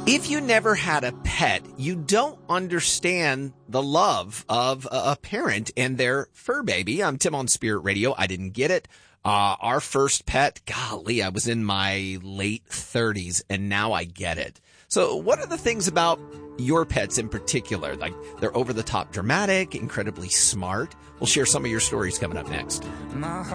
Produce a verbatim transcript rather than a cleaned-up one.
If you never had a pet, you don't understand the love of a parent and their fur baby. I'm Tim on Spirit Radio. I didn't get it. Uh, our first pet, golly, I was in my late thirties, and now I get it. So what are the things about your pets in particular? Like, they're over-the-top dramatic, incredibly smart. We'll share some of your stories coming up next.